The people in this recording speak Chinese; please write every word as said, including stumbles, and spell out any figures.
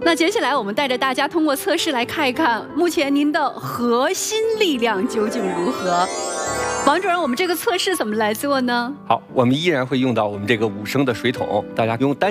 那接下来我们带着大家通过测试来看一看，目前您的核心力量究竟如何？王主任，我们这个测试怎么来做呢？ 好，我们依然会用到我们这个五升的水桶，大家用单